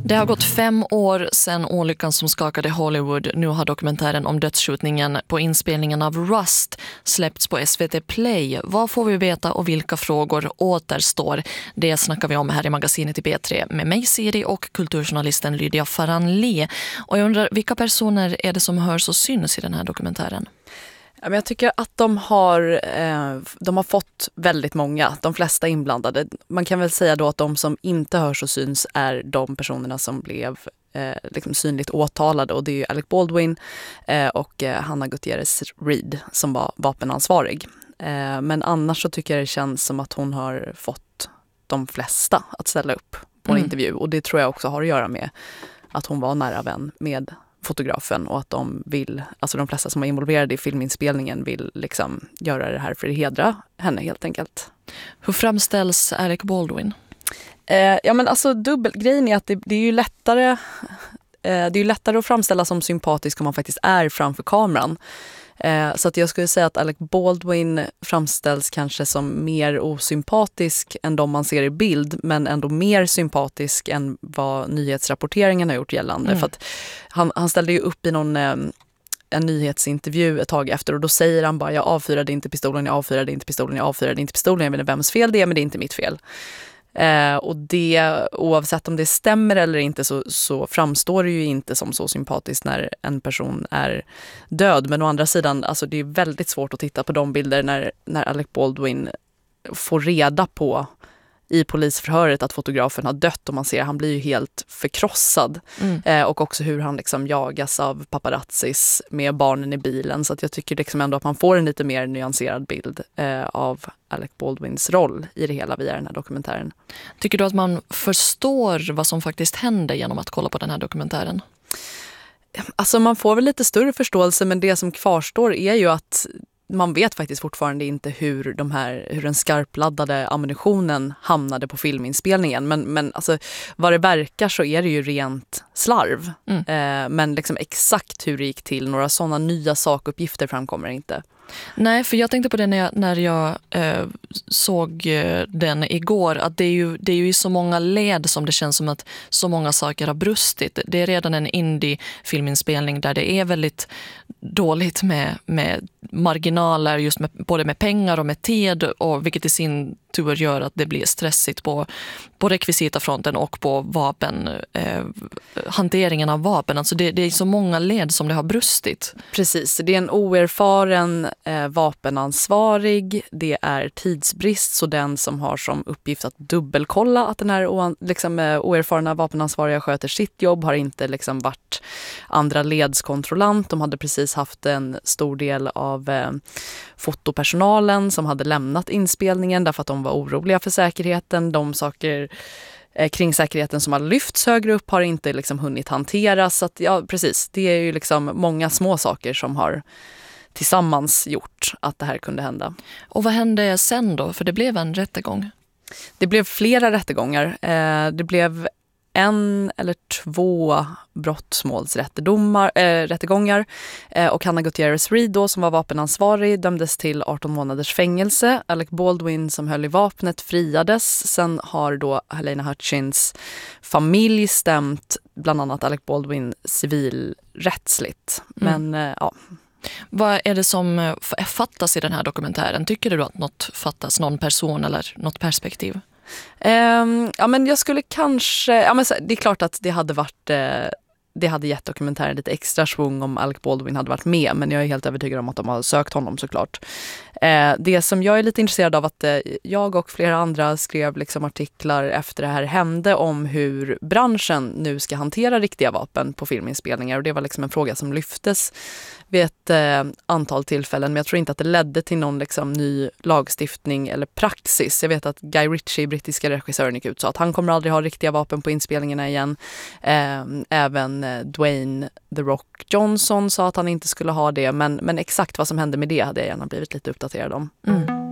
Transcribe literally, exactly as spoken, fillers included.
Det har gått fem år sedan olyckan som skakade Hollywood. Nu har dokumentären om dödsskjutningen på inspelningen av Rust släppts på S V T Play. Vad får vi veta och vilka frågor återstår? Det snackar vi om här i magasinet i B tre med mig Siri och kulturjournalisten Lydia Faranli. Och jag undrar, vilka personer är det som hörs och syns i den här dokumentären? Jag tycker att de har, eh, de har fått väldigt många, de flesta inblandade. Man kan väl säga då att de som inte hörs och syns är de personerna som blev eh, liksom synligt åtalade. Och det är ju Alec Baldwin eh, och eh, Hannah Gutierrez Reed som var vapenansvarig. Eh, men annars så tycker jag det känns som att hon har fått de flesta att ställa upp på en Mm. intervju. Och det tror jag också har att göra med att hon var nära vän med fotografen och att de vill, alltså de flesta som är involverade i filminspelningen vill liksom göra det här för att hedra henne helt enkelt. Hur framställs Alec Baldwin? Eh, ja men alltså dubbelgrejen är att det, det är ju lättare eh, det är ju lättare att framställa som sympatisk om man faktiskt är framför kameran. Eh, så att jag skulle säga att Alec Baldwin framställs kanske som mer osympatisk än de man ser i bild, men ändå mer sympatisk än vad nyhetsrapporteringen har gjort gällande. Mm. För att han, han ställde ju upp i någon eh, en nyhetsintervju ett tag efter och då säger han bara, jag avfyrade inte pistolen, jag avfyrade inte pistolen, jag avfyrade inte pistolen, jag vet inte vems fel det är, men det är inte mitt fel. Eh, och det, oavsett om det stämmer eller inte så, så framstår det ju inte som så sympatiskt när en person är död. Men å andra sidan, alltså det är väldigt svårt att titta på de bilder när, när Alec Baldwin får reda på i polisförhöret att fotografen har dött och man ser han blir ju helt förkrossad. Mm. Eh, och också hur han liksom jagas av paparazzis med barnen i bilen. Så att jag tycker liksom ändå att man får en lite mer nyanserad bild eh, av Alec Baldwins roll i det hela via den här dokumentären. Tycker du att man förstår vad som faktiskt händer genom att kolla på den här dokumentären? Alltså man får väl lite större förståelse, men det som kvarstår är ju att man vet faktiskt fortfarande inte hur, de här, hur den skarpladdade ammunitionen hamnade på filminspelningen. Men, men alltså, vad det verkar så är det ju rent slarv. Mm. Eh, men liksom exakt hur det gick till, några sådana nya sakuppgifter framkommer inte. Nej, för jag tänkte på det när jag, när jag eh, såg eh, den igår, att det är, ju, det är ju i så många led som det känns som att så många saker har brustit. Det är redan en indie-filminspelning där det är väldigt dåligt med, med marginaler, just med, både med pengar och med tid, och vilket i sin tur gör att det blir stressigt på, på rekvisitafronten och på vapen, eh, hanteringen av vapen. Alltså det, det är så många led som det har brustit. Precis, det är en oerfaren eh, vapenansvarig, det är tidsbrist, så den som har som uppgift att dubbelkolla att den här o- liksom, eh, oerfarna vapenansvariga sköter sitt jobb har inte liksom varit andra ledskontrollant. De hade precis haft en stor del av eh, fotopersonalen som hade lämnat inspelningen därför att de var oroliga för säkerheten. De saker eh, kring säkerheten som har lyfts högre upp har inte liksom hunnit hanteras. Så att, ja, precis. Det är ju liksom många små saker som har tillsammans gjort att det här kunde hända. Och vad hände sen då? För det blev en rättegång. Det blev flera rättegångar. Eh, det blev en eller två brottmålsrättegångar äh, rättegångar. Eh, och Hannah Gutierrez Reed då, som var vapenansvarig, dömdes till arton månaders fängelse. Alec Baldwin som höll i vapnet friades. Sen har då Helena Hutchins familj stämt bland annat Alec Baldwin civilrättsligt. Men Mm. eh, ja. Vad är det som fattas i den här dokumentären? Tycker du att något fattas, någon person eller något perspektiv? Um, ja, men jag skulle kanske, ja, men så, det är klart att det hade varit eh, det hade gett dokumentären lite extra svung om Alec Baldwin hade varit med, men jag är helt övertygad om att de har sökt honom såklart. Eh, det som jag är lite intresserad av, att eh, jag och flera andra skrev liksom artiklar efter det här hände om hur branschen nu ska hantera riktiga vapen på filminspelningar, och det var liksom en fråga som lyftes vid ett eh, antal tillfällen, men jag tror inte att det ledde till någon liksom, ny lagstiftning eller praxis. Jag vet att Guy Ritchie, brittiska regissören, gick ut och sa att han kommer aldrig ha riktiga vapen på inspelningarna igen. Eh, även eh, Dwayne The Rock Johnson sa att han inte skulle ha det, men, men exakt vad som hände med det hade jag gärna blivit lite uppdaterad om. Mm.